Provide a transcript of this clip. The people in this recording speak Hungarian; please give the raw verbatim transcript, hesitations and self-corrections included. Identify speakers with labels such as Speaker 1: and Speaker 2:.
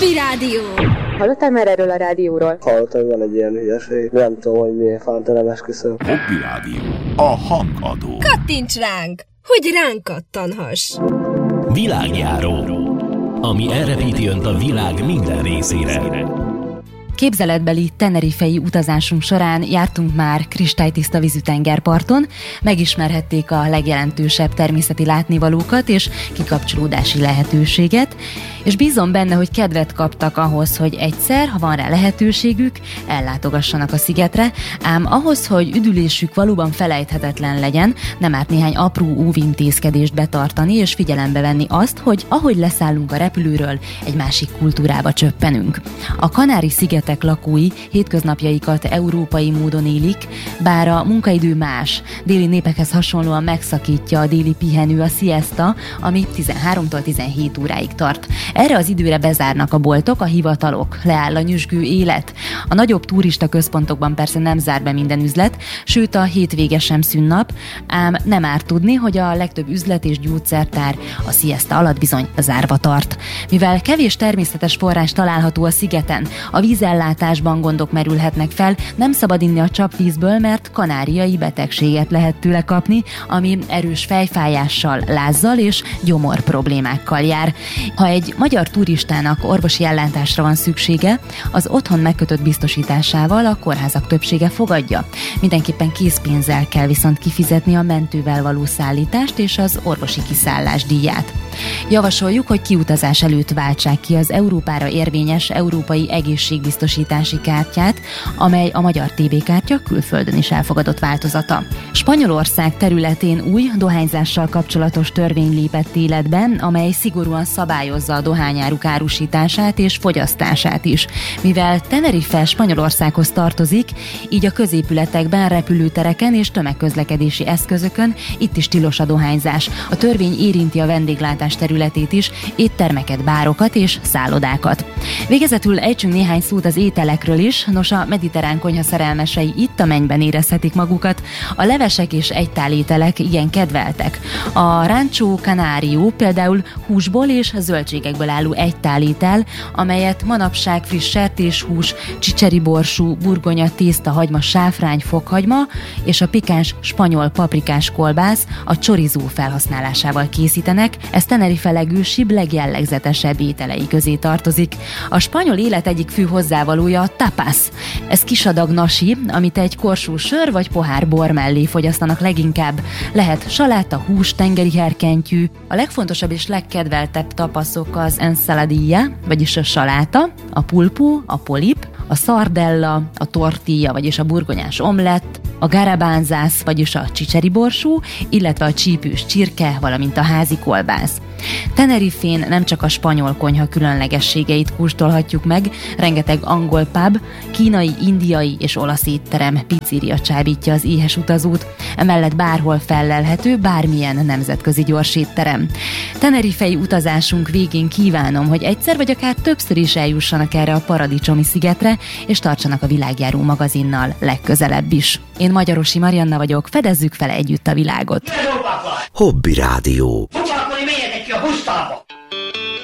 Speaker 1: Hobby Rádió.
Speaker 2: Hallottál már erről a rádióról?
Speaker 3: Hallottam, van egy ilyen hülyeség. Nem tudom, hogy miért fánta, nem esküszöm.
Speaker 4: Hobby Rádió. A hangadó.
Speaker 1: Kattints ránk, hogy ránk kattanhass.
Speaker 5: Világjáró. Ami elrepíti önt a világ minden részére.
Speaker 6: Képzeletbeli tenerifei utazásunk során jártunk már kristálytiszta vízű tengerparton, megismerhették a legjelentősebb természeti látnivalókat és kikapcsolódási lehetőséget, és bízom benne, hogy kedvet kaptak ahhoz, hogy egyszer, ha van rá lehetőségük, ellátogassanak a szigetre, ám ahhoz, hogy üdülésük valóban felejthetetlen legyen, nem árt néhány apró óvintézkedést betartani és figyelembe venni azt, hogy ahogy leszállunk a repülőről, egy másik kultúrába csöppenünk. A Kanári-szigetek lakói hétköznapjaikat európai módon élik, bár a munkaidő más. Déli népekhez hasonlóan megszakítja a déli pihenő, a siesta, ami tizenháromtól tizenhét óráig tart. Erre az időre bezárnak a boltok, a hivatalok, leáll a nyüzsgő élet. A nagyobb turista központokban persze nem zár be minden üzlet, sőt a hétvége sem szünnap, ám nem árt tudni, hogy a legtöbb üzlet és gyógyszertár a siesta alatt bizony zárva tart. Mivel kevés természetes forrás található a szigeten, a vízellátásban gondok merülhetnek fel, nem szabad inni a csapvízből, mert kanáriai betegséget lehet tőle kapni, ami erős fejfájással, lázzal és gyomor problémákkal jár. Ha egy magyar turistának orvosi ellátásra van szüksége, az otthon megkötött biztosításával a kórházak többsége fogadja. Mindenképpen készpénzzel kell viszont kifizetni a mentővel való szállítást és az orvosi kiszállás díját. Javasoljuk, hogy kiutazás előtt váltsák ki az Európára érvényes európai egészségbiztosítási kártyát, amely a magyar té bé kártya külföldön is elfogadott változata. Spanyolország területén új dohányzással kapcsolatos törvény lépett életbe, amely szigorúan szabályozza a dohányáruk árusítását és fogyasztását is. Mivel Tenerife Spanyolországhoz tartozik, így a középületekben, repülőtereken és tömegközlekedési eszközökön itt is tilos a dohányzás. A törvény érinti a vendéglátás területét is, éttermeket, bárokat és szállodákat. Végezetül ejtsünk néhány szót az ételekről is, nos a mediterrán konyha szerelmesei itt a mennyben érezhetik magukat. A levesek és egytálételek igen kedveltek. A Rancho Canario például húsból és zöldségekből álló egytálétel, amelyet manapság friss sertéshús, csicseri borsú, burgonya, tészta, hagyma, sáfrány, fokhagyma és a pikáns spanyol paprikás kolbász a chorizo felhasználásával készítenek. Ez Tenerife legősibb, legjellegzetesebb ételei közé tartozik. A spanyol élet egyik fő hozzávalója a tapas. Ez kisadag nasi, amit egy korsó sör vagy pohár bor mellé fogyasztanak leginkább. Lehet saláta, hús, tengeri herkentyű. A legfontosabb és legkedveltebb tapaszok az ensaladilla, vagyis a saláta, a pulpo, a polip, a sardella, a tortilla, vagyis a burgonyás omlett, a garabánzász, vagyis a csicseri borsú, illetve a csípős csirke, valamint a házi kolbász. Tenerifén nem csak a spanyol konyha különlegességeit kóstolhatjuk meg, rengeteg angol pub, kínai, indiai és olasz étterem, pizzeria csábítja az éhes utazót, emellett bárhol fellelhető bármilyen nemzetközi gyorsétterem. Tenerifei utazásunk végén kívánom, hogy egyszer vagy akár többször is eljussanak erre a paradicsomi szigetre, és tartsanak a Világjáró magazinnal legközelebb is. Én Magyarosi Marianna vagyok, fedezzük fel együtt a világot.
Speaker 5: Hobby Rádió.
Speaker 7: Foglalkozni, menjetek ki a busztába!